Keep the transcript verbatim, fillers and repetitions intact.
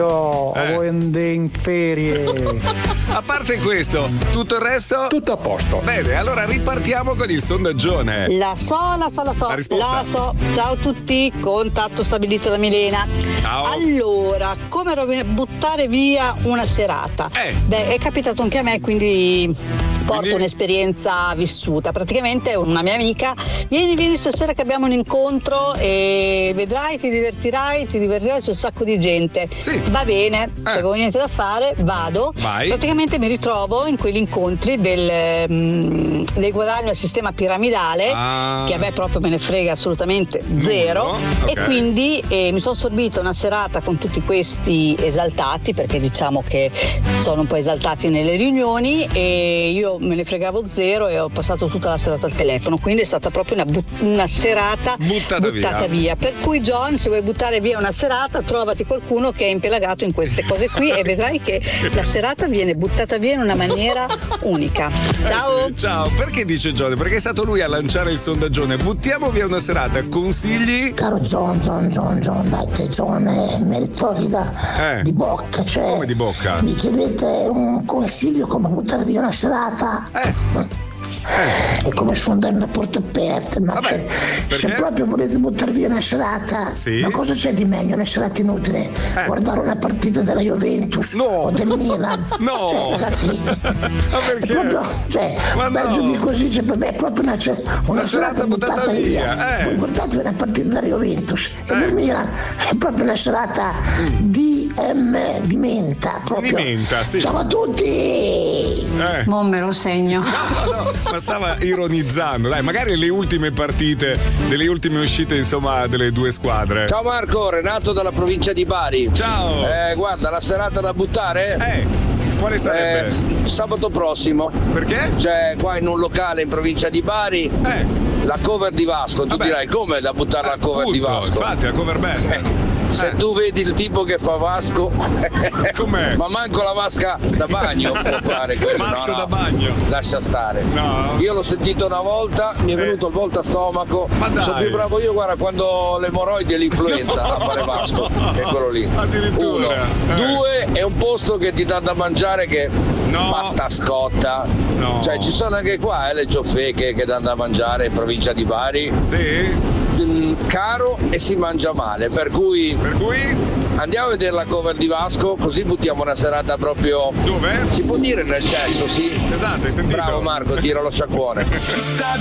Oh, Eh. voi andate in ferie. A parte questo, tutto il resto? Tutto a posto. Bene, allora ripartiamo con il sondaggione. La so, la so, la so, La risposta? la so. Ciao a tutti, contatto stabilito da Milena. Ciao. Allora, come rovin- buttare via una serata? Eh. Beh, è capitato anche a me, quindi porto Quindi? un'esperienza vissuta. Praticamente una mia amica, vieni, vieni stasera che abbiamo un incontro e vedrai, ti divertirai, ti divertirai, c'è un sacco di gente. Sì. Va bene, se Eh. avevo niente da fare, vado. Vai. Praticamente mi ritrovo in quegli incontri del, mm, del guadagno al sistema piramidale, Ah. che a me proprio me ne frega assolutamente zero. ok. E quindi eh, mi sono sorbita una serata con tutti questi esaltati, perché diciamo che sono un po' esaltati nelle riunioni, e io me ne fregavo zero e ho passato tutta la serata al telefono, quindi è stata proprio una, but- una serata Buttata via. via. Per cui John, se vuoi buttare via una serata, trovati qualcuno che è impelagato in queste cose qui e vedrai che la serata viene buttata via in una maniera unica. Ciao! Eh sì, ciao, perché dice John? Perché è stato lui a lanciare il sondaggione. Buttiamo via una serata, consigli? Caro John, John, John, John, dai che John è meritolida Eh. di bocca, cioè Come di bocca? mi chiedete un consiglio come buttare via una serata? Eh. È come sfondare una porta aperta, ma Vabbè, cioè, se perché? proprio volete buttare via una serata, Sì. ma cosa c'è di meglio? Una serata inutile? Eh. Guardare una partita della Juventus No. o del Milan? No. Cioè, ragazzi, Ma perché? è proprio, cioè, Ma no. peggio di così, cioè, per me è proprio una, cioè, una, Una serata serata buttata buttata via. via, eh. Voi guardatevi una partita della Juventus e Eh. del Milan, è proprio una serata di, em, di menta, proprio. Di menta, sì. Ciao a tutti! Eh. Mo me lo segno. No, no, ma stava ironizzando. Dai, magari le ultime partite, delle ultime uscite, insomma, delle due squadre. Ciao Marco, Renato dalla provincia di Bari. Ciao. Eh, guarda, la serata da buttare? Eh, quale sarebbe? Eh, sabato prossimo. Perché? C'è qua in un locale in provincia di Bari Eh. la cover di Vasco. Tu Vabbè. dirai come da buttare la cover di Appunto, Vasco? Infatti, la cover band. Eh, Se Eh. tu vedi il tipo che fa Vasco, Com'è? ma manco la vasca da bagno può fare quello. Vasco no, no. da bagno. Lascia stare. No. Io l'ho sentito una volta, mi è Eh. venuto il volta a stomaco. Ma dai. Sono più bravo io, guarda, quando le emorroidi e l'influenza a fare Vasco, che è quello lì. Addirittura. Uno. Eh. Due, è un posto che ti dà da mangiare che No. basta scotta. No. Cioè ci sono anche qua eh, le ciofeche che danno da mangiare in provincia di Bari. Sì? Mm, caro e si mangia male, per cui Per cui? andiamo a vedere la cover di Vasco, così buttiamo una serata proprio. Dove? Si può dire nel cesso, sì? Esatto, hai sentito? Bravo Marco, tira lo sciacquone.